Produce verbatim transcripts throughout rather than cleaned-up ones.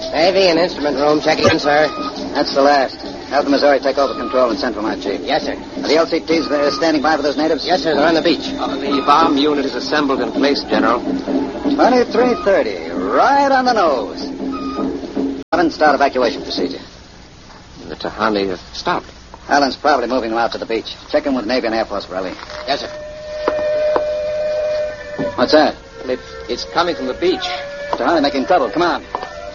Navy and instrument room checking in, sir. That's the last. Have the Missouri take over control and send for my chief. Yes, sir. Are the L C Ts uh, standing by for those natives? Yes, sir. They're on the beach. Uh, the bomb unit is assembled in place, General. twenty-three thirty. Right on the nose. Allen, start evacuation procedure. The Tahani have stopped. Allen's probably moving them out to the beach. Check in with Navy and Air Force, Riley. Yes, sir. What's that? It, it's coming from the beach. Tahani making trouble. Come on.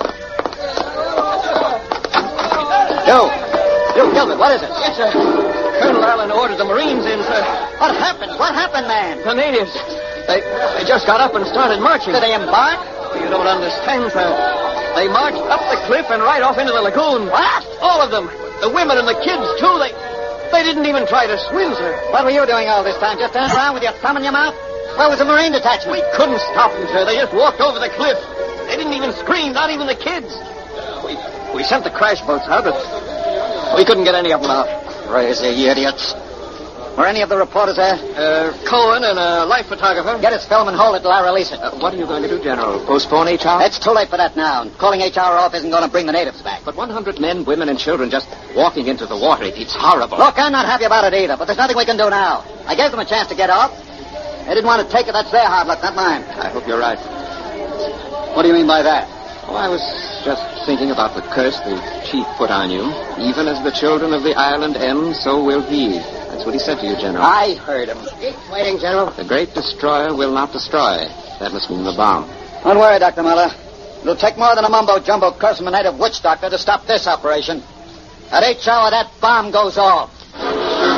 You! You, Gilbert, what is it? Yes, sir. Colonel Allen ordered the Marines in, sir. What happened? What happened, man? The natives. They, they just got up and started marching. Did they embark? Oh, you don't understand, sir. They marched up the cliff and right off into the lagoon. What? All of them. The women and the kids, too. They they didn't even try to swim, sir. What were you doing all this time? Just standing around with your thumb in your mouth? Where was the Marine detachment? We couldn't stop them, sir. They just walked over the cliff. They didn't even scream, not even the kids. We we sent the crash boats out, but we couldn't get any of them out. Crazy idiots. Were any of the reporters there? Uh, Cohen and a life photographer. Get his film and hold it till I release it. Uh, what are you going to do, General? Postpone H R? It's too late for that now. Calling H R off isn't going to bring the natives back. But one hundred men, women, and children just walking into the water. It's horrible. Look, I'm not happy about it either, but there's nothing we can do now. I gave them a chance to get off. They didn't want to take it. That's their hard luck, not mine. I hope you're right. What do you mean by that? Oh, I was just thinking about the curse the chief put on you. Even as the children of the island end, so will he. That's what he said to you, General. I heard him. Keep waiting, General. The great destroyer will not destroy. That must mean the bomb. Don't worry, Doctor Muller. It'll take more than a mumbo-jumbo curse from a native witch doctor to stop this operation. At each hour, that bomb goes off.